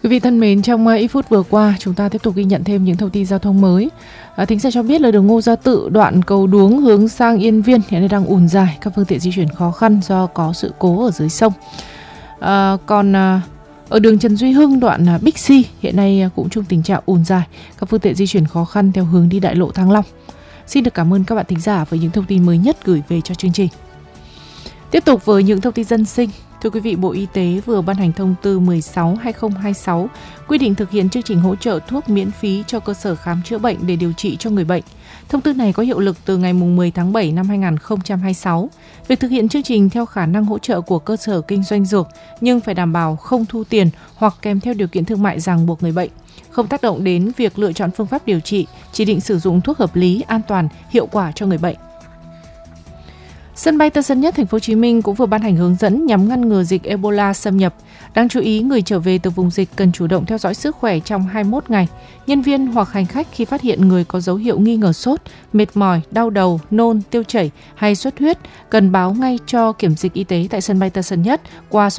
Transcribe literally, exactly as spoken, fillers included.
Quý vị thân mến, trong ít phút vừa qua, chúng ta tiếp tục ghi nhận thêm những thông tin giao thông mới. À, thính giả cho biết là đường Ngô Gia Tự đoạn cầu Đuống hướng sang Yên Viên hiện nay đang ùn dài, các phương tiện di chuyển khó khăn do có sự cố ở dưới sông. À, còn à, ở đường Trần Duy Hưng đoạn à, Bixi hiện nay cũng chung tình trạng ùn dài, các phương tiện di chuyển khó khăn theo hướng đi đại lộ Thăng Long. Xin được cảm ơn các bạn thính giả với những thông tin mới nhất gửi về cho chương trình. Tiếp tục với những thông tin dân sinh. Thưa quý vị, Bộ Y tế vừa ban hành thông tư mười sáu trên hai nghìn không trăm hai mươi sáu quy định thực hiện chương trình hỗ trợ thuốc miễn phí cho cơ sở khám chữa bệnh để điều trị cho người bệnh. Thông tư này có hiệu lực từ ngày mười tháng bảy năm hai nghìn không trăm hai mươi sáu. Việc thực hiện chương trình theo khả năng hỗ trợ của cơ sở kinh doanh dược nhưng phải đảm bảo không thu tiền hoặc kèm theo điều kiện thương mại ràng buộc người bệnh, không tác động đến việc lựa chọn phương pháp điều trị, chỉ định sử dụng thuốc hợp lý, an toàn, hiệu quả cho người bệnh. Sân bay Tân Sơn Nhất, Thành phố Hồ Chí Minh cũng vừa ban hành hướng dẫn nhằm ngăn ngừa dịch Ebola xâm nhập. Đáng chú ý, người trở về từ vùng dịch cần chủ động theo dõi sức khỏe trong hai mươi mốt ngày. Nhân viên hoặc hành khách khi phát hiện người có dấu hiệu nghi ngờ sốt, mệt mỏi, đau đầu, nôn, tiêu chảy hay xuất huyết cần báo ngay cho kiểm dịch y tế tại sân bay Tân Sơn Nhất qua số